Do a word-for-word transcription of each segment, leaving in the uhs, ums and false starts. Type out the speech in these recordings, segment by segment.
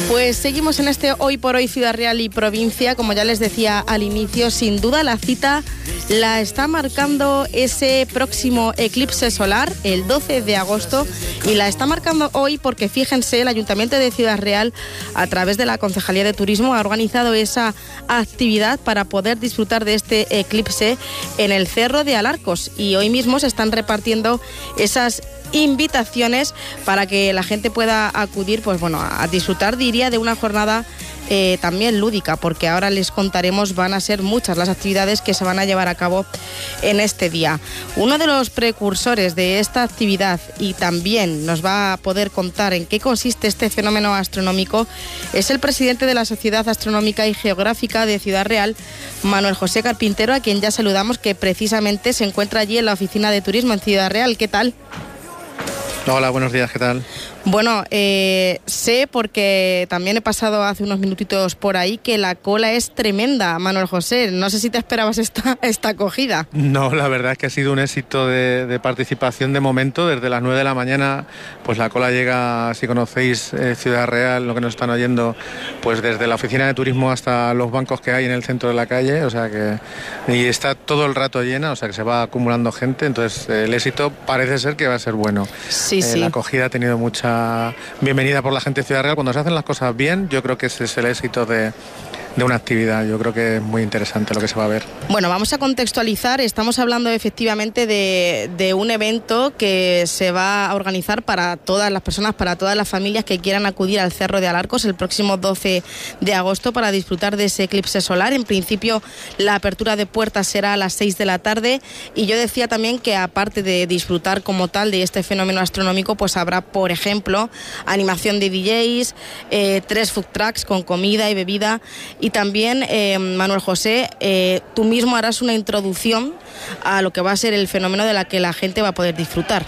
Pues seguimos en este Hoy por Hoy Ciudad Real y Provincia. Como ya les decía al inicio, sin duda la cita la está marcando ese próximo eclipse solar, el doce de agosto, y la está marcando hoy porque, fíjense, el Ayuntamiento de Ciudad Real, a través de la Concejalía de Turismo, ha organizado esa actividad para poder disfrutar de este eclipse en el Cerro de Alarcos, y hoy mismo se están repartiendo esas invitaciones para que la gente pueda acudir, pues bueno, a disfrutar, diría, de una jornada eh, también lúdica, porque ahora les contaremos, van a ser muchas las actividades que se van a llevar a cabo en este día. Uno de los precursores de esta actividad, y también nos va a poder contar en qué consiste este fenómeno astronómico, es el presidente de la Sociedad Astronómica y Geográfica de Ciudad Real, Manuel José Carpintero, a quien ya saludamos, que precisamente se encuentra allí en la Oficina de Turismo en Ciudad Real. ¿Qué tal? Hola, buenos días, ¿qué tal? Bueno, eh, sé, porque también he pasado hace unos minutitos por ahí, que la cola es tremenda, Manuel José. No sé si te esperabas esta, esta acogida. No, la verdad es que ha sido un éxito de, de participación de momento. Desde las nueve de la mañana, pues la cola llega, si conocéis eh, Ciudad Real, lo que nos están oyendo, pues desde la oficina de turismo hasta los bancos que hay en el centro de la calle, o sea que, y está todo el rato llena, o sea que se va acumulando gente, entonces eh, el éxito parece ser que va a ser bueno. Sí, eh, sí. La acogida ha tenido mucha bienvenida por la gente de Ciudad Real. Cuando se hacen las cosas bien, yo creo que ese es el éxito de, de una actividad. Yo creo que es muy interesante lo que se va a ver. Bueno, vamos a contextualizar. Estamos hablando efectivamente de, de un evento que se va a organizar para todas las personas, para todas las familias que quieran acudir al Cerro de Alarcos el próximo doce de agosto para disfrutar de ese eclipse solar. En principio, la apertura de puertas será a las seis de la tarde, y yo decía también que, aparte de disfrutar como tal de este fenómeno astronómico, pues habrá, por ejemplo, animación de D Js, eh, tres food trucks con comida y bebida. Y también, eh, Manuel José, eh, tú mismo harás una introducción a lo que va a ser el fenómeno de la que la gente va a poder disfrutar.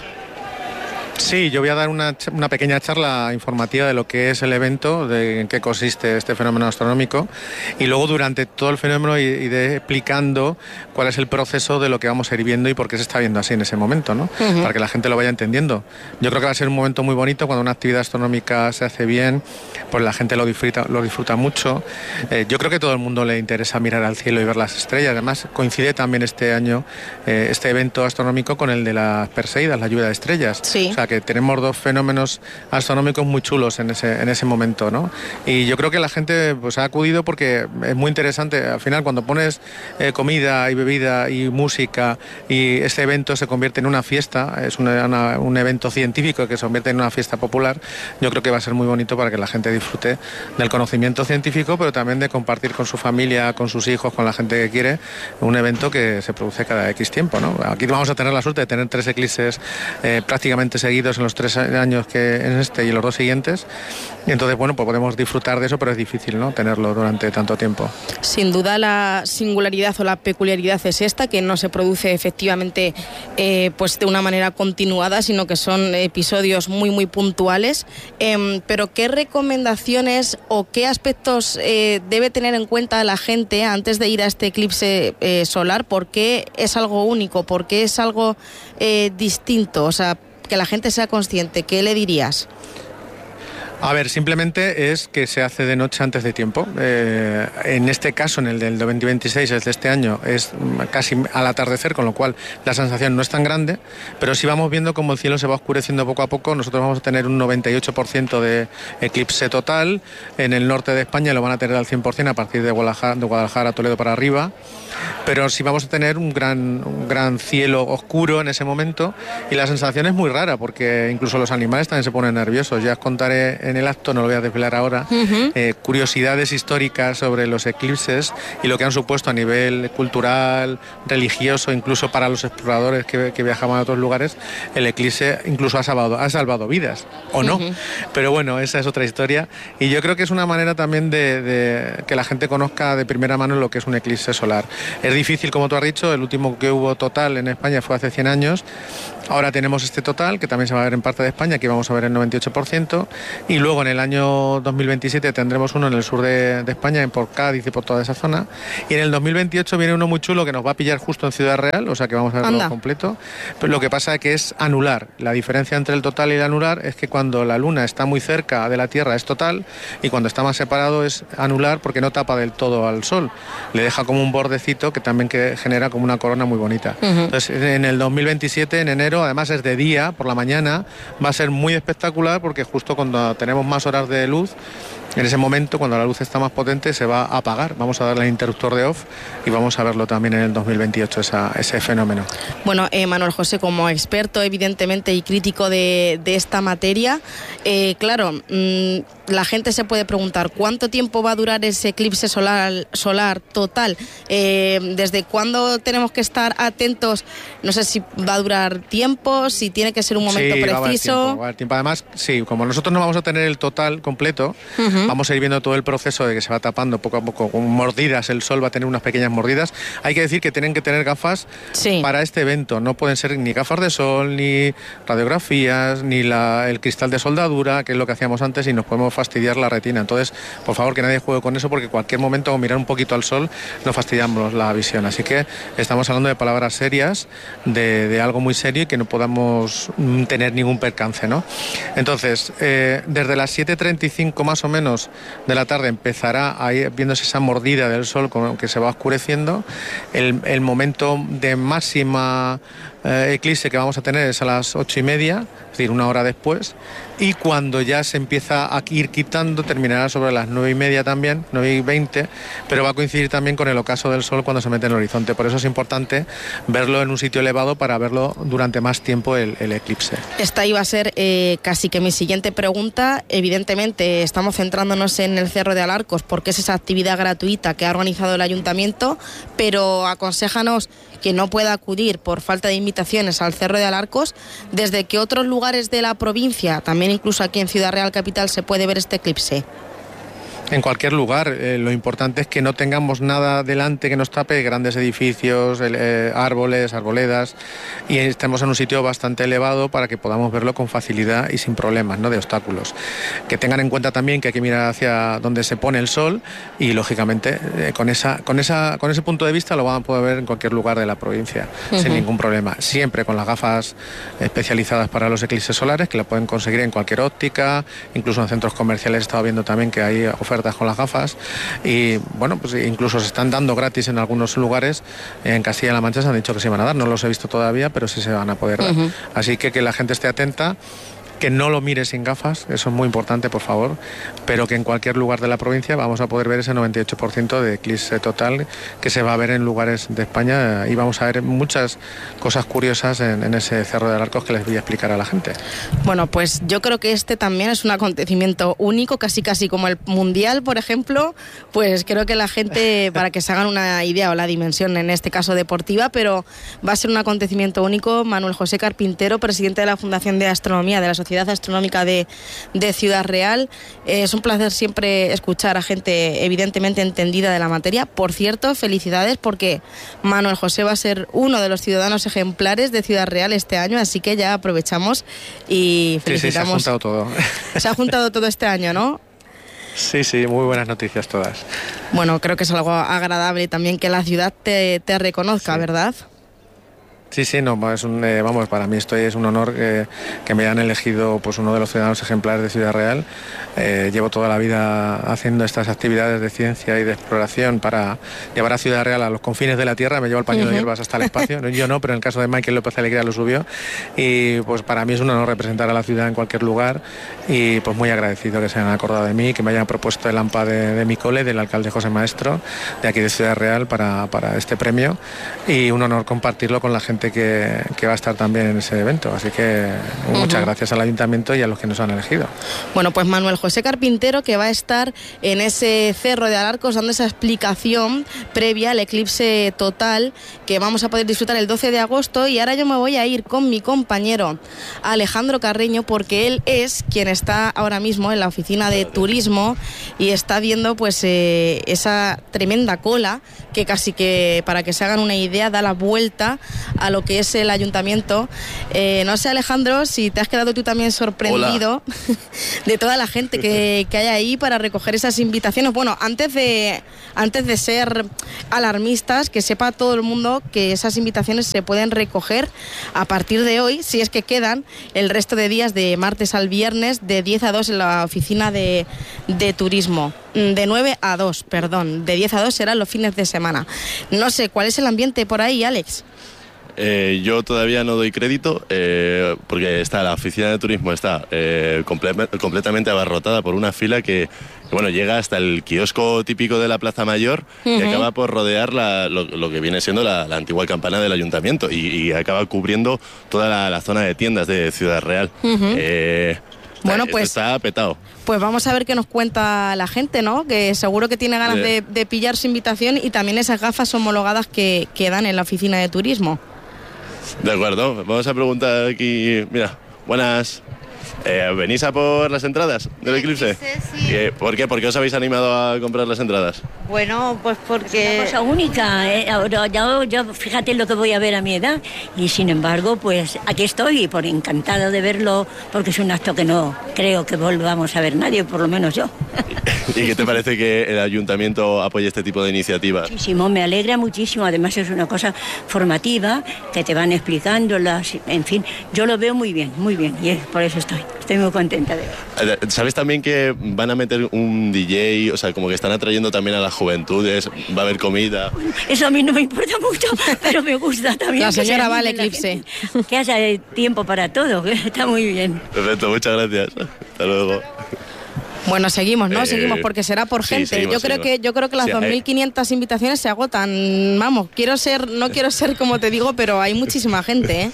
Sí, yo voy a dar una, una pequeña charla informativa de lo que es el evento, de en qué consiste este fenómeno astronómico, y luego durante todo el fenómeno iré explicando cuál es el proceso de lo que vamos a ir viendo y por qué se está viendo así en ese momento, ¿no? Uh-huh. Para que la gente lo vaya entendiendo. Yo creo que va a ser un momento muy bonito cuando una actividad astronómica se hace bien, pues la gente lo disfruta, lo disfruta mucho. Eh, yo creo que a todo el mundo le interesa mirar al cielo y ver las estrellas. Además, coincide también este año eh, este evento astronómico con el de las Perseidas, la lluvia de estrellas. Sí. O sea, que tenemos dos fenómenos astronómicos muy chulos en ese, en ese momento, ¿no? Y yo creo que la gente pues ha acudido porque es muy interesante. Al final, cuando pones eh, comida y bebida y música, y este evento se convierte en una fiesta, es una, una, un evento científico que se convierte en una fiesta popular, yo creo que va a ser muy bonito para que la gente disfrute del conocimiento científico, pero también de compartir con su familia, con sus hijos, con la gente que quiere, un evento que se produce cada X tiempo, ¿no? Aquí vamos a tener la suerte de tener tres eclipses eh, prácticamente seguidos en los tres años que en este y los dos siguientes, y entonces, bueno, pues podemos disfrutar de eso, pero es difícil, ¿no?, tenerlo durante tanto tiempo. Sin duda la singularidad o la peculiaridad es esta, que no se produce efectivamente eh, pues de una manera continuada, sino que son episodios muy muy puntuales. Eh, pero ¿qué recomendaciones o qué aspectos eh, debe tener en cuenta la gente antes de ir a este eclipse eh, solar? ¿Por qué es algo único? ¿Por qué es algo eh, distinto? O sea, que la gente sea consciente. ¿Qué le dirías? A ver, simplemente es que se hace de noche antes de tiempo. Eh, en este caso, en el del dos mil veintiséis, el de este año, es casi al atardecer, con lo cual la sensación no es tan grande, pero si vamos viendo cómo el cielo se va oscureciendo poco a poco, nosotros vamos a tener un noventa y ocho por ciento de eclipse total. En el norte de España lo van a tener al cien por ciento a partir de Guadalajara, de Guadalajara, Toledo para arriba, pero sí vamos a tener un gran, un gran cielo oscuro en ese momento, y la sensación es muy rara, porque incluso los animales también se ponen nerviosos. Ya os contaré en el acto, no lo voy a desvelar ahora, uh-huh. eh, curiosidades históricas sobre los eclipses y lo que han supuesto a nivel cultural, religioso, incluso para los exploradores que, que viajaban a otros lugares. El eclipse incluso ha salvado, ha salvado vidas, o no, uh-huh. pero bueno, esa es otra historia, y yo creo que es una manera también de, de que la gente conozca de primera mano lo que es un eclipse solar. Es difícil, como tú has dicho, el último que hubo total en España fue hace cien años, ahora tenemos este total, que también se va a ver en parte de España, que vamos a ver el noventa y ocho por ciento, y luego en el año dos mil veintisiete tendremos uno en el sur de, de España, por Cádiz y por toda esa zona, y en el dos mil veintiocho viene uno muy chulo que nos va a pillar justo en Ciudad Real, o sea que vamos a verlo Anda. completo, pero lo que pasa es que es anular. La diferencia entre el total y el anular es que cuando la luna está muy cerca de la Tierra es total, y cuando está más separado es anular, porque no tapa del todo al sol, le deja como un bordecito que también que genera como una corona muy bonita. Uh-huh. Entonces en el dos mil veintisiete, en enero, además es de día, por la mañana, va a ser muy espectacular, porque justo cuando tenemos más horas de luz, en ese momento, cuando la luz está más potente, se va a apagar. Vamos a darle el interruptor de off y vamos a verlo también en el dos mil veintiocho, esa, ese fenómeno. Bueno, eh, Manuel José, como experto evidentemente y crítico de, de esta materia, eh, claro, mmm, la gente se puede preguntar cuánto tiempo va a durar ese eclipse solar, solar total, eh, desde cuándo tenemos que estar atentos, no sé si va a durar tiempo, si tiene que ser un momento sí, preciso. Va a haber tiempo, va a haber tiempo. Además, sí, como nosotros no vamos a tener el total completo, uh-huh. vamos a ir viendo todo el proceso de que se va tapando poco a poco, con mordidas, el sol va a tener unas pequeñas mordidas. Hay que decir que tienen que tener gafas sí. para este evento, no pueden ser ni gafas de sol, ni radiografías, ni la, el cristal de soldadura, que es lo que hacíamos antes, y nos podemos fastidiar la retina. Entonces, por favor, que nadie juegue con eso, porque cualquier momento, o mirar un poquito al sol, nos fastidiamos la visión. Así que estamos hablando de palabras serias, de, de algo muy serio, y que no podamos tener ningún percance, ¿no? Entonces, eh, desde las siete treinta y cinco más o menos de la tarde empezará a ir viéndose esa mordida del sol con que se va oscureciendo. El, el momento de máxima eh, eclipse que vamos a tener es a las ocho y media, es decir, una hora después, y cuando ya se empieza a ir quitando terminará sobre las nueve y media también, nueve y veinte, pero va a coincidir también con el ocaso del sol cuando se mete en el horizonte. Por eso es importante verlo en un sitio elevado para verlo durante más tiempo el, el eclipse. Esta iba a ser eh, casi que mi siguiente pregunta. Evidentemente estamos centrándonos en el Cerro de Alarcos porque es esa actividad gratuita que ha organizado el ayuntamiento, pero aconséjanos que no pueda acudir por falta de invitaciones al Cerro de Alarcos, desde que otros lugares de la provincia, también incluso aquí en Ciudad Real Capital, se puede ver este eclipse. En cualquier lugar, eh, lo importante es que no tengamos nada delante que nos tape, grandes edificios, eh, árboles, arboledas, y estemos en un sitio bastante elevado para que podamos verlo con facilidad y sin problemas, ¿no?, de obstáculos. Que tengan en cuenta también que hay que mirar hacia donde se pone el sol y, lógicamente, eh, con, esa, con, esa, con ese punto de vista lo van a poder ver en cualquier lugar de la provincia, uh-huh. sin ningún problema. Siempre con las gafas especializadas para los eclipses solares, que lo pueden conseguir en cualquier óptica, incluso en centros comerciales. He estado viendo también que hay ofertas con las gafas, y bueno, pues incluso se están dando gratis en algunos lugares. En Castilla-La Mancha se han dicho que se iban a dar, no los he visto todavía, pero sí se van a poder dar. Uh-huh. Así que que la gente esté atenta, que no lo mire sin gafas, eso es muy importante, por favor, pero que en cualquier lugar de la provincia vamos a poder ver ese noventa y ocho por ciento de eclipse total que se va a ver en lugares de España, y vamos a ver muchas cosas curiosas en, en ese Cerro de Alarcos que les voy a explicar a la gente. Bueno, pues yo creo que este también es un acontecimiento único, casi casi como el Mundial, por ejemplo. Pues creo que la gente, para que se hagan una idea o la dimensión, en este caso deportiva, pero va a ser un acontecimiento único. Manuel José Carpintero, presidente de la Fundación de Astronomía de la Sociedad Astronómica de, de Ciudad Real. Eh, es un placer siempre escuchar a gente evidentemente entendida de la materia. Por cierto, felicidades, porque Manuel José va a ser uno de los ciudadanos ejemplares de Ciudad Real este año, así que ya aprovechamos y felicitamos. Sí, sí, se ha juntado todo. Se ha juntado todo este año, ¿no? Sí, sí, muy buenas noticias todas. Bueno, creo que es algo agradable también que la ciudad te, te reconozca, sí. ¿Verdad? Sí, sí, no, es un, eh, vamos, para mí esto es un honor que, que me hayan elegido pues uno de los ciudadanos ejemplares de Ciudad Real. Eh, llevo toda la vida haciendo estas actividades de ciencia y de exploración para llevar a Ciudad Real a los confines de la Tierra. Me llevo el paño uh-huh. de hierbas hasta el espacio. Yo no, pero en el caso de Michael López Alegría lo subió. Y pues para mí es un honor representar a la ciudad en cualquier lugar, y pues muy agradecido que se hayan acordado de mí, que me hayan propuesto el AMPA de, de mi cole, del alcalde José Maestro, de aquí de Ciudad Real, para, para este premio, y un honor compartirlo con la gente Que, que va a estar también en ese evento. Así que muchas uh-huh. gracias al ayuntamiento y a los que nos han elegido. Bueno, pues Manuel José Carpintero, que va a estar en ese Cerro de Alarcos dando esa explicación previa al eclipse total que vamos a poder disfrutar el doce de agosto. Y ahora yo me voy a ir con mi compañero Alejandro Carreño, porque él es quien está ahora mismo en la oficina de turismo y está viendo pues eh, esa tremenda cola que casi que, para que se hagan una idea, da la vuelta a lo que es el ayuntamiento. Eh, no sé, Alejandro, si te has quedado tú también sorprendido de toda la gente que, que hay ahí para recoger esas invitaciones. Bueno, antes de, antes de ser alarmistas, que sepa todo el mundo que esas invitaciones se pueden recoger a partir de hoy, si es que quedan el resto de días, de martes al viernes, de diez a dos en la oficina de, de turismo. De nueve a dos, perdón. De diez a dos serán los fines de semana. No sé, ¿cuál es el ambiente por ahí, Alex? Eh, yo todavía no doy crédito eh, porque está la oficina de turismo está eh, comple- completamente abarrotada por una fila que, que bueno, llega hasta el kiosco típico de la Plaza Mayor uh-huh. y acaba por rodear la, lo, lo que viene siendo la, la antigua campana del ayuntamiento y, y acaba cubriendo toda la, la zona de tiendas de Ciudad Real. Uh-huh. Eh, Bueno, pues está petado. Pues vamos a ver qué nos cuenta la gente, ¿no? Que seguro que tiene ganas de, de pillar su invitación y también esas gafas homologadas que, que dan en la oficina de turismo. De acuerdo, vamos a preguntar aquí. Mira, buenas. Eh, ¿Venís a por las entradas del Eclipse? Sí. Eh, ¿Por qué? ¿Por qué os habéis animado a comprar las entradas? Bueno, pues porque... Es una cosa única, ¿eh? Ahora yo, yo fíjate lo que voy a ver a mi edad y sin embargo pues aquí estoy por encantada de verlo porque es un acto que no creo que volvamos a ver nadie, por lo menos yo. ¿Y qué te parece que el ayuntamiento apoye este tipo de iniciativas? Muchísimo, me alegra muchísimo, además es una cosa formativa que te van explicando, las, en fin, yo lo veo muy bien, muy bien y por eso estoy, estoy muy contenta de ver. ¿Sabes también que van a meter un D J, o sea, como que están atrayendo también a las juventudes, va a haber comida? Eso a mí no me importa mucho, pero me gusta también. La señora va al Eclipse. Gente, que haya tiempo para todo, que está muy bien. Perfecto, muchas gracias. Hasta luego. Bueno, seguimos, ¿no? Eh, seguimos porque será por sí, gente. seguimos, yo creo seguimos. que yo creo que las Sí, dos mil quinientas eh. invitaciones se agotan. Vamos, quiero ser no quiero ser como te digo, pero hay muchísima gente, ¿eh?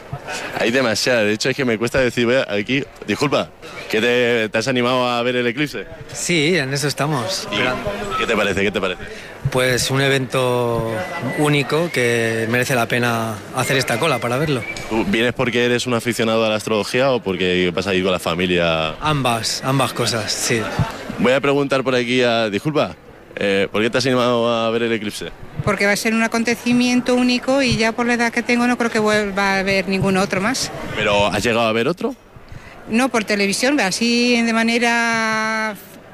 Hay demasiada, de hecho es que me cuesta decir, vea, aquí, disculpa, ¿que te, te has animado a ver el eclipse? Sí, en eso estamos. ¿Y ¿Qué te parece? ¿Qué te parece? Pues un evento único que merece la pena hacer esta cola para verlo. ¿Tú vienes porque eres un aficionado a la astrología o porque vas a ir con la familia? Ambas, ambas cosas, sí. Voy a preguntar por aquí a, disculpa, eh, ¿por qué te has animado a ver el eclipse? Porque va a ser un acontecimiento único y ya por la edad que tengo no creo que vuelva a haber ningún otro más. ¿Pero has llegado a ver otro? No, por televisión, así de manera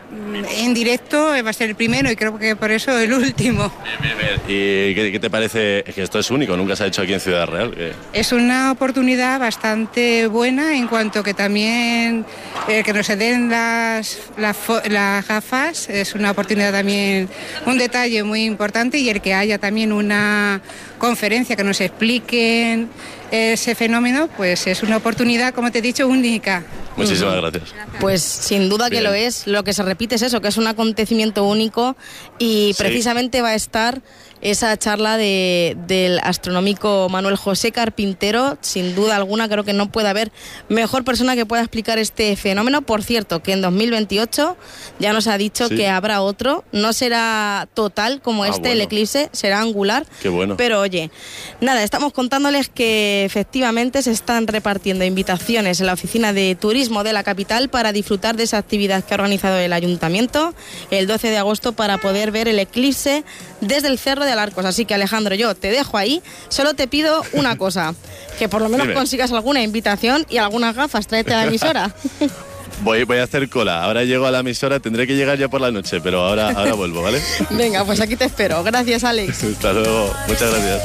en directo va a ser el primero y creo que por eso el último. Bien, bien, bien. ¿Y qué, qué te parece? Es que esto es único, nunca se ha hecho aquí en Ciudad Real. ¿Qué? Es una oportunidad bastante buena en cuanto que también eh, que nos se den las, las, las gafas es una oportunidad también, un detalle muy importante y el que haya también una conferencia que nos expliquen ese fenómeno, pues es una oportunidad, como te he dicho, única. Muchísimas gracias. Pues sin duda que Bien. lo es. Lo que se repite es eso, que es un acontecimiento único y Sí. precisamente va a estar esa charla de, del astronómico Manuel José Carpintero. Sin duda alguna creo que no puede haber mejor persona que pueda explicar este fenómeno. Por cierto, que en dos mil veintiocho ya nos ha dicho Sí. que habrá otro. No será total como Ah, este, bueno. el eclipse, será angular. Qué bueno. Pero oye, nada, estamos contándoles que efectivamente se están repartiendo invitaciones en la oficina de turismo de la capital para disfrutar de esa actividad que ha organizado el ayuntamiento el doce de agosto para poder ver el eclipse desde el Cerro de Alarcos. Así que Alejandro, yo te dejo ahí, solo te pido una cosa, que por lo menos Dime. consigas alguna invitación y algunas gafas, tráete a la emisora. Voy, voy a hacer cola, ahora llego a la emisora, tendré que llegar ya por la noche, pero ahora, ahora vuelvo, ¿vale? Venga, pues aquí te espero. Gracias, Alex. Hasta luego, muchas gracias.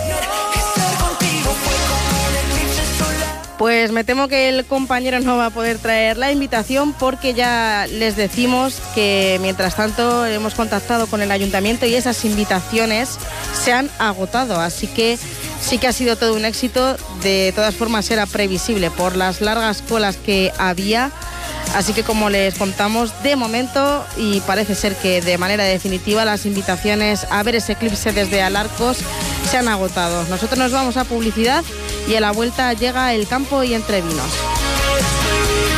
Pues me temo que el compañero no va a poder traer la invitación porque ya les decimos que mientras tanto hemos contactado con el ayuntamiento y esas invitaciones se han agotado, así que sí que ha sido todo un éxito. De todas formas era previsible por las largas colas que había, así que como les contamos, de momento y parece ser que de manera definitiva las invitaciones a ver ese eclipse desde Alarcos se han agotado. Nosotros nos vamos a publicidad y a la vuelta llega El Campo y Entre Vinos.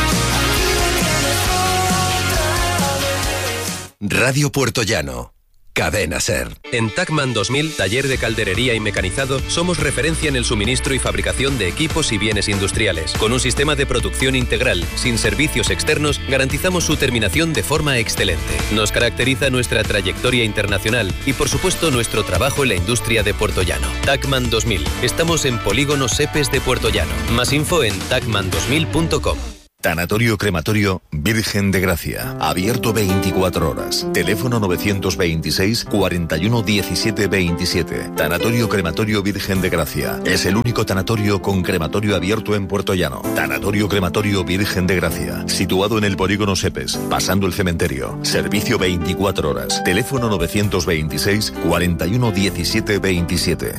Radio Puertollano, Cadena Ser. En Tacman dos mil, taller de calderería y mecanizado, somos referencia en el suministro y fabricación de equipos y bienes industriales. Con un sistema de producción integral, sin servicios externos, garantizamos su terminación de forma excelente. Nos caracteriza nuestra trayectoria internacional y, por supuesto, nuestro trabajo en la industria de Puertollano. Tacman dos mil. Estamos en Polígono Sepes de Puertollano. Más info en tacman dos mil punto com. Tanatorio Crematorio Virgen de Gracia. Abierto veinticuatro horas. Teléfono novecientos veintiséis, cuarenta y uno, diecisiete veintisiete. Tanatorio Crematorio Virgen de Gracia. Es el único tanatorio con crematorio abierto en Puertollano. Tanatorio Crematorio Virgen de Gracia. Situado en el Polígono Sepes, pasando el cementerio. Servicio veinticuatro horas. Teléfono novecientos veintiséis, cuarenta y uno, diecisiete veintisiete.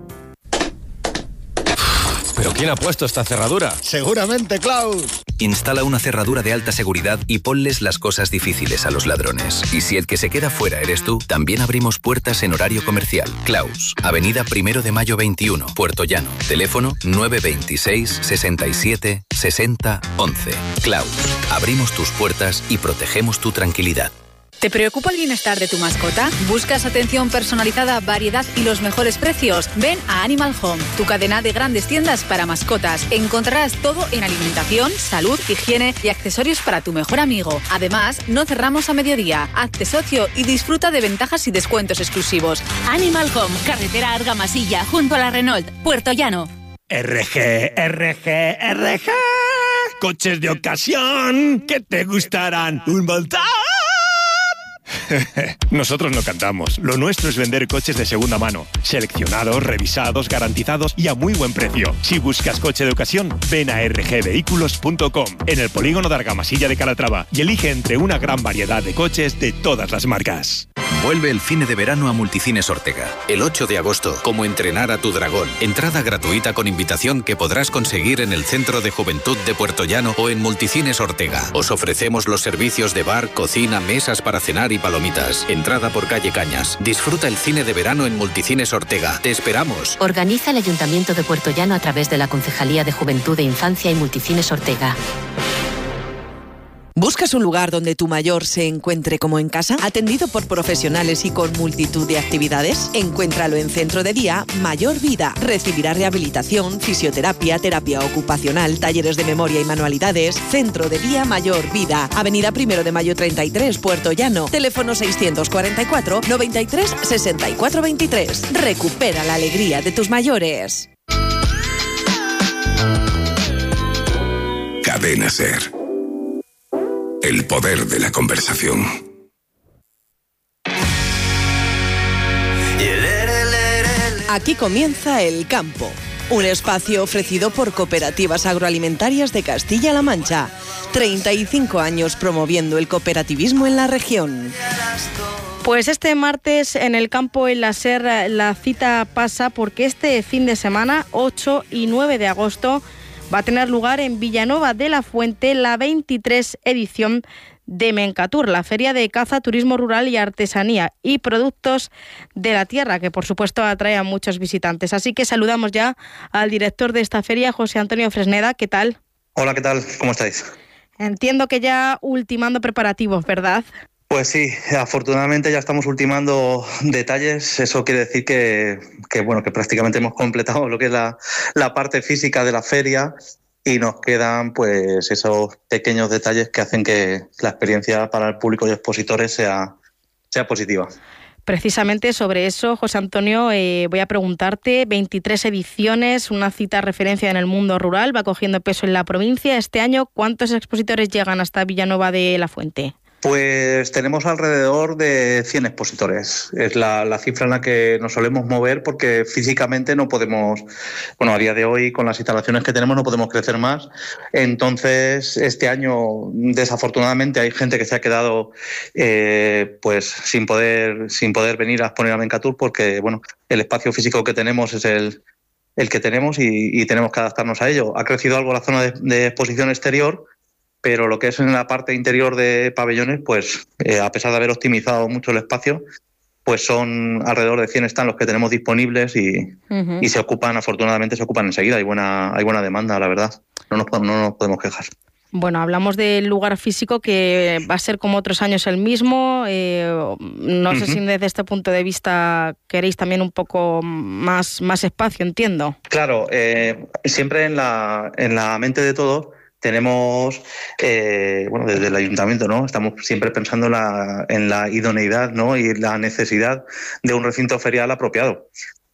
¿Pero quién ha puesto esta cerradura? Seguramente Klaus. Instala una cerradura de alta seguridad y ponles las cosas difíciles a los ladrones. Y si el que se queda fuera eres tú, también abrimos puertas en horario comercial. Klaus, Avenida Primero de Mayo veintiuno, Puertollano. Teléfono nueve veintiséis, sesenta y siete, sesenta, once. Klaus, abrimos tus puertas y protegemos tu tranquilidad. ¿Te preocupa el bienestar de tu mascota? ¿Buscas atención personalizada, variedad y los mejores precios? Ven a Animal Home, tu cadena de grandes tiendas para mascotas. Encontrarás todo en alimentación, salud, higiene y accesorios para tu mejor amigo. Además, no cerramos a mediodía. Hazte socio y disfruta de ventajas y descuentos exclusivos. Animal Home, carretera Argamasilla, junto a la Renault, Puertollano. R G, R G, R G. Coches de ocasión que te gustarán un montón. Nosotros no cantamos. Lo nuestro es vender coches de segunda mano, seleccionados, revisados, garantizados y a muy buen precio. Si buscas coche de ocasión, ven a r g vehículos punto com en el polígono de Argamasilla de Calatrava y elige entre una gran variedad de coches de todas las marcas. Vuelve el cine de verano a Multicines Ortega. El ocho de agosto, Cómo entrenar a tu dragón. Entrada gratuita con invitación que podrás conseguir en el Centro de Juventud de Puertollano o en Multicines Ortega. Os ofrecemos los servicios de bar, cocina, mesas para cenar y palomitas. Entrada por calle Cañas. Disfruta el cine de verano en Multicines Ortega. ¡Te esperamos! Organiza el Ayuntamiento de Puertollano a través de la Concejalía de Juventud e Infancia y Multicines Ortega. ¿Buscas un lugar donde tu mayor se encuentre como en casa? ¿Atendido por profesionales y con multitud de actividades? Encuéntralo en Centro de Día Mayor Vida. Recibirá rehabilitación, fisioterapia, terapia ocupacional, talleres de memoria y manualidades. Centro de Día Mayor Vida. Avenida Primero de Mayo treinta y tres, Puertollano. Teléfono seiscientos cuarenta y cuatro, noventa y tres, sesenta y cuatro veintitrés. Recupera la alegría de tus mayores. Cadena Ser. El poder de la conversación. Aquí comienza El Campo, un espacio ofrecido por Cooperativas Agroalimentarias de Castilla-La Mancha. treinta y cinco años promoviendo el cooperativismo en la región. Pues este martes en El Campo, en la Ser, la cita pasa porque este fin de semana, ocho y nueve de agosto, va a tener lugar en Villanueva de la Fuente la veintitrés edición de Mencatur, la feria de caza, turismo rural y artesanía y productos de la tierra, que por supuesto atrae a muchos visitantes. Así que saludamos ya al director de esta feria, José Antonio Fresneda. ¿Qué tal? Hola, ¿qué tal? ¿Cómo estáis? Entiendo que ya ultimando preparativos, ¿verdad? Pues sí, afortunadamente ya estamos ultimando detalles. Eso quiere decir que, que bueno, que prácticamente hemos completado lo que es la, la parte física de la feria y nos quedan pues esos pequeños detalles que hacen que la experiencia para el público y expositores sea, sea positiva. Precisamente sobre eso, José Antonio, eh, voy a preguntarte, veintitrés ediciones, una cita referencia en el mundo rural, va cogiendo peso en la provincia. Este año, ¿cuántos expositores llegan hasta Villanueva de la Fuente? Pues tenemos alrededor de cien expositores. Es la, la cifra en la que nos solemos mover porque físicamente no podemos, bueno, a día de hoy con las instalaciones que tenemos no podemos crecer más. Entonces, este año desafortunadamente hay gente que se ha quedado eh, pues sin poder, sin poder venir a exponer a Mencatur porque, bueno, el espacio físico que tenemos es el, el que tenemos y, y tenemos que adaptarnos a ello. Ha crecido algo la zona de, de exposición exterior, pero lo que es en la parte interior de pabellones, pues eh, a pesar de haber optimizado mucho el espacio, pues son alrededor de cien stands los que tenemos disponibles y, uh-huh. y se ocupan, afortunadamente se ocupan enseguida, hay buena, hay buena demanda, la verdad, no nos, no nos podemos quejar. Bueno, hablamos del lugar físico que va a ser como otros años el mismo. Eh, no uh-huh. sé si desde este punto de vista queréis también un poco más, más espacio, entiendo. Claro, eh, siempre en la, en la mente de todos tenemos, eh, bueno, desde el ayuntamiento, ¿no? Estamos siempre pensando en la, en la idoneidad, ¿no? Y la necesidad de un recinto ferial apropiado.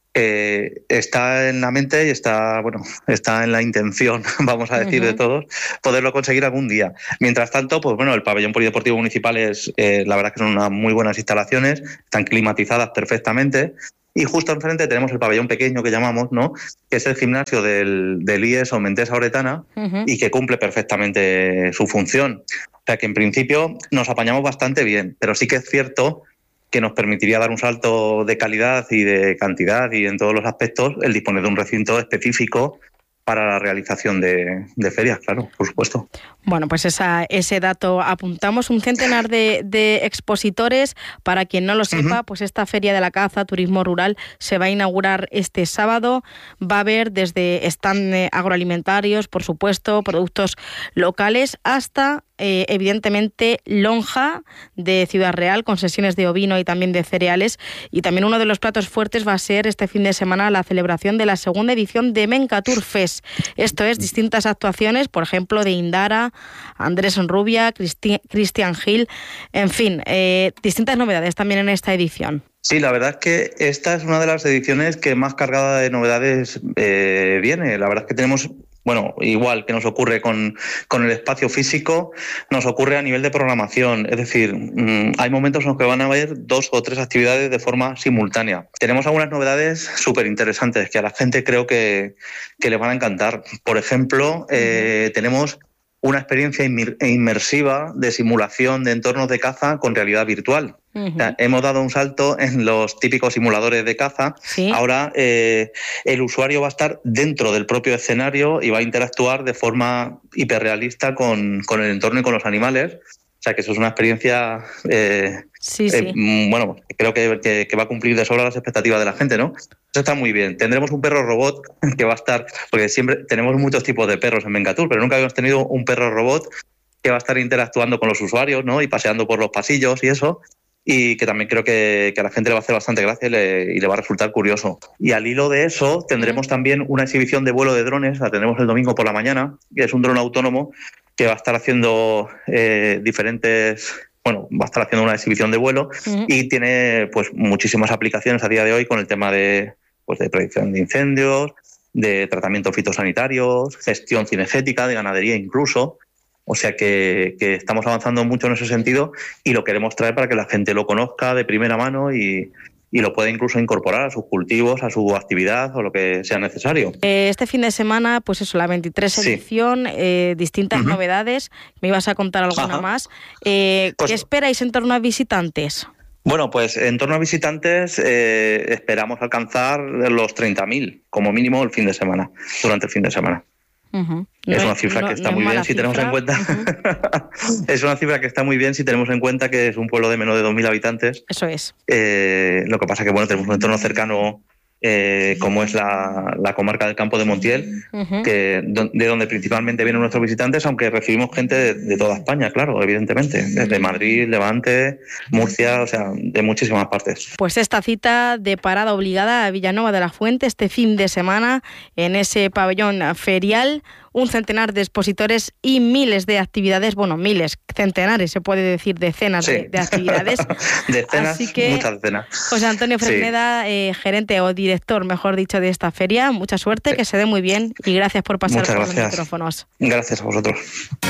Eh, está en la mente y está, bueno, está en la intención, vamos a decir, uh-huh. de todos, poderlo conseguir algún día. Mientras tanto, pues bueno, el pabellón polideportivo municipal es, eh, la verdad que son unas muy buenas instalaciones, están climatizadas perfectamente. Y justo enfrente tenemos el pabellón pequeño que llamamos, ¿no? Que es el gimnasio del, del I E S o Mentesa Oretana uh-huh. y que cumple perfectamente su función. O sea que en principio nos apañamos bastante bien, pero sí que es cierto que nos permitiría dar un salto de calidad y de cantidad y en todos los aspectos el disponer de un recinto específico para la realización de, de ferias, claro, por supuesto. Bueno, pues esa, ese dato apuntamos, un centenar de, de expositores. Para quien no lo sepa, uh-huh. pues esta Feria de la Caza, Turismo Rural, se va a inaugurar este sábado. Va a haber desde stand agroalimentarios, por supuesto, productos locales, hasta eh, evidentemente lonja de Ciudad Real, con sesiones de ovino y también de cereales. Y también uno de los platos fuertes va a ser este fin de semana la celebración de la segunda edición de Mencatur Fest. Esto es, distintas actuaciones, por ejemplo, de Indara, Andrés Rubia, Cristi- Cristian Gil, en fin, eh, distintas novedades también en esta edición. Sí, la verdad es que esta es una de las ediciones que más cargada de novedades eh, viene. La verdad es que tenemos, bueno, igual que nos ocurre con, con el espacio físico, nos ocurre a nivel de programación. Es decir, mmm, hay momentos en los que van a haber dos o tres actividades de forma simultánea. Tenemos algunas novedades súper interesantes que a la gente creo que, que le van a encantar. Por ejemplo, eh, uh-huh. tenemos una experiencia inmersiva de simulación de entornos de caza con realidad virtual. Uh-huh. O sea, hemos dado un salto en los típicos simuladores de caza. ¿Sí? Ahora eh, el usuario va a estar dentro del propio escenario y va a interactuar de forma hiperrealista con, con el entorno y con los animales. O sea que eso es una experiencia, eh, sí, sí. Eh, bueno, creo que, que, que va a cumplir de sobra las expectativas de la gente, ¿no? Eso está muy bien. Tendremos un perro robot que va a estar, porque siempre tenemos muchos tipos de perros en Mencatur, pero nunca habíamos tenido un perro robot que va a estar interactuando con los usuarios, ¿no? Y paseando por los pasillos y eso. Y que también creo que, que a la gente le va a hacer bastante gracia y le, y le va a resultar curioso. Y al hilo de eso tendremos también una exhibición de vuelo de drones, la tendremos el domingo por la mañana, que es un dron autónomo que va a estar haciendo eh, diferentes, bueno, va a estar haciendo una exhibición de vuelo uh-huh. y tiene pues muchísimas aplicaciones a día de hoy con el tema de, pues, de predicción de incendios, de tratamientos fitosanitarios, gestión cinegética, de ganadería incluso. O sea que, que estamos avanzando mucho en ese sentido y lo queremos traer para que la gente lo conozca de primera mano y, y lo pueda incluso incorporar a sus cultivos, a su actividad o lo que sea necesario. Eh, este fin de semana, pues eso, la veintitrés sí. edición, eh, distintas uh-huh. novedades. Me ibas a contar alguna Ajá. más. Eh, pues, ¿Qué esperáis en torno a visitantes? Bueno, pues en torno a visitantes eh, esperamos alcanzar los treinta mil, como mínimo el fin de semana, durante el fin de semana. Uh-huh. Es no una cifra no, que está no muy bien si cifra. tenemos en cuenta. Uh-huh. Es una cifra que está muy bien si tenemos en cuenta que es un pueblo de menos de dos mil habitantes. Eso es. Eh, lo que pasa que bueno, tenemos un entorno cercano eh, como es la, la comarca del Campo de Montiel, uh-huh. que, de donde principalmente vienen nuestros visitantes, aunque recibimos gente de, de toda España, claro, evidentemente, desde Madrid, Levante, Murcia, o sea, de muchísimas partes. Pues esta cita de parada obligada a Villanueva de la Fuente este fin de semana en ese pabellón ferial. Un centenar de expositores y miles de actividades, bueno, miles, centenares, se puede decir, decenas sí. de, de actividades. Decenas, Así que, muchas decenas. José Antonio Fresneda, sí. eh, gerente o director, mejor dicho, de esta feria, mucha suerte, sí. que se dé muy bien y gracias por pasar muchas por gracias. los micrófonos. Gracias a vosotros.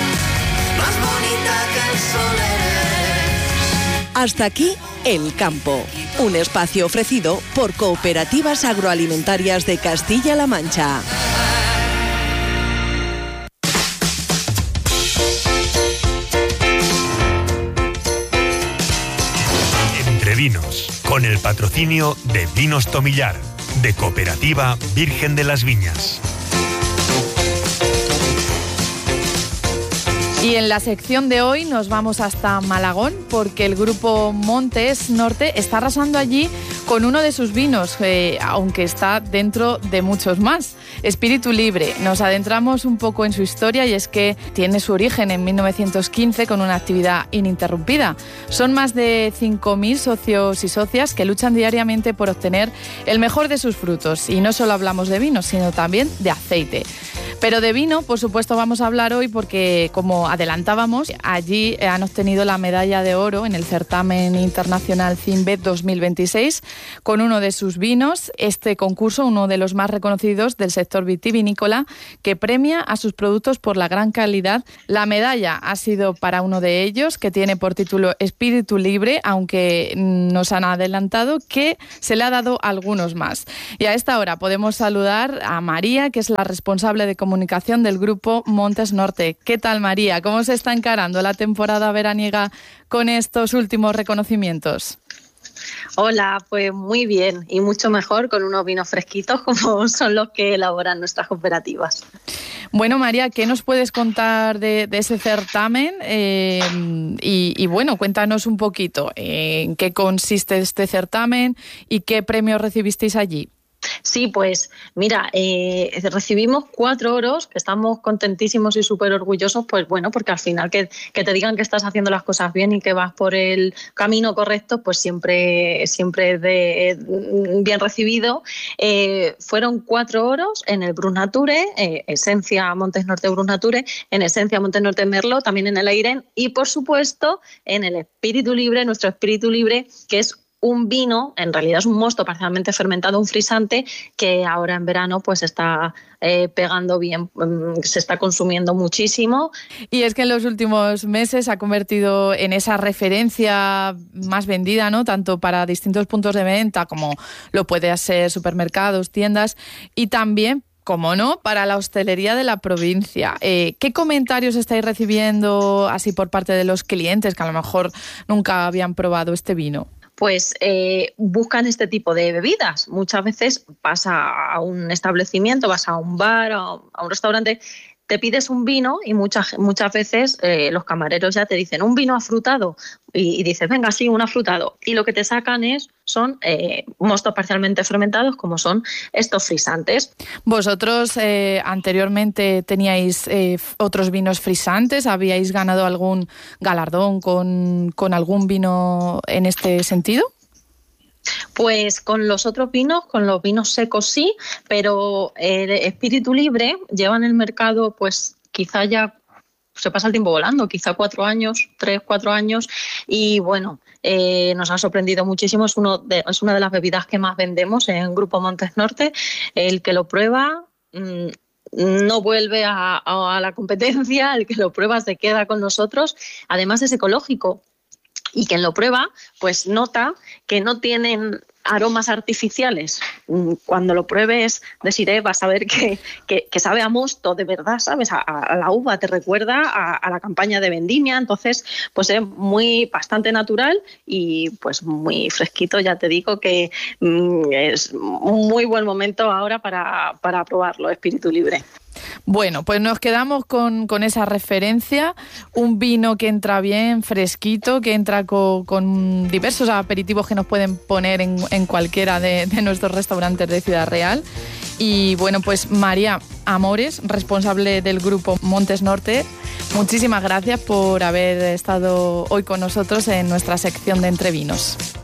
Más bonita que el sol eres. Hasta aquí El Campo, un espacio ofrecido por Cooperativas Agroalimentarias de Castilla-La Mancha. Vinos, con el patrocinio de Vinos Tomillar, de Cooperativa Virgen de las Viñas. Y en la sección de hoy nos vamos hasta Malagón porque el grupo Montes Norte está arrasando allí con uno de sus vinos, eh, aunque está dentro de muchos más. Espíritu Libre. Nos adentramos un poco en su historia y es que tiene su origen en mil novecientos quince con una actividad ininterrumpida. Son más de cinco mil socios y socias que luchan diariamente por obtener el mejor de sus frutos. Y no solo hablamos de vino, sino también de aceite. Pero de vino, por supuesto, vamos a hablar hoy porque, como adelantábamos, allí han obtenido la medalla de oro en el certamen internacional CINBE dos mil veintiséis con uno de sus vinos. Este concurso, uno de los más reconocidos del sector vitivinícola, que premia a sus productos por la gran calidad. La medalla ha sido para uno de ellos, que tiene por título Espíritu Libre, aunque nos han adelantado que se le ha dado a algunos más. Y a esta hora podemos saludar a María, que es la responsable de comunicación del grupo Montes Norte. ¿Qué tal, María? ¿Cómo se está encarando la temporada veraniega con estos últimos reconocimientos? Hola, pues muy bien y mucho mejor con unos vinos fresquitos como son los que elaboran nuestras cooperativas. Bueno, María, ¿qué nos puedes contar de, de ese certamen? Eh, y, y bueno, cuéntanos un poquito eh, en qué consiste este certamen y qué premios recibisteis allí. Sí, pues mira, eh, recibimos cuatro oros, que estamos contentísimos y súper orgullosos, pues bueno, porque al final que, que te digan que estás haciendo las cosas bien y que vas por el camino correcto, pues siempre, siempre es de, bien recibido. Eh, fueron cuatro oros en el Brut Nature, eh, Esencia Montes Norte Brut Nature, en Esencia Montes Norte Merlot, también en el Airen y por supuesto en el Espíritu Libre, nuestro Espíritu Libre, que es un vino, en realidad es un mosto parcialmente fermentado, un frisante, que ahora en verano pues está eh, pegando bien, se está consumiendo muchísimo. Y es que en los últimos meses se ha convertido en esa referencia más vendida, ¿no? Tanto para distintos puntos de venta como lo puede ser supermercados, tiendas y también, como no, para la hostelería de la provincia. Eh, ¿Qué comentarios estáis recibiendo así por parte de los clientes que a lo mejor nunca habían probado este vino? Pues eh, buscan este tipo de bebidas. Muchas veces vas a un establecimiento, vas a un bar, a un restaurante, te pides un vino y muchas, muchas veces eh, los camareros ya te dicen un vino afrutado y, y dices, venga, sí, un afrutado. Y lo que te sacan es son eh, mostos parcialmente fermentados como son estos frisantes. ¿Vosotros eh, anteriormente teníais eh, otros vinos frisantes? ¿Habíais ganado algún galardón con, con algún vino en este sentido? Pues con los otros vinos, con los vinos secos sí, pero el Espíritu Libre lleva en el mercado pues quizá ya se pasa el tiempo volando, quizá cuatro años, tres, cuatro años y bueno, eh, nos ha sorprendido muchísimo, es, uno de, es una de las bebidas que más vendemos en Grupo Montes Norte, el que lo prueba mmm, no vuelve a, a la competencia, el que lo prueba se queda con nosotros, además es ecológico. Y quien lo prueba, pues nota que no tienen aromas artificiales. Cuando lo pruebes, deciré, vas a ver que, que, que sabe a mosto, de verdad, ¿sabes? A, a la uva, te recuerda a, a la campaña de vendimia, entonces pues es muy, bastante natural y pues muy fresquito, ya te digo que mm, es un muy buen momento ahora para, para probarlo, Espíritu Libre. Bueno, pues nos quedamos con, con esa referencia, un vino que entra bien, fresquito, que entra con, con diversos aperitivos que nos pueden poner en, en cualquiera de, de nuestros restaurantes de Ciudad Real. Y bueno, pues María Amores, responsable del grupo Montes Norte, muchísimas gracias por haber estado hoy con nosotros en nuestra sección de Entre Vinos.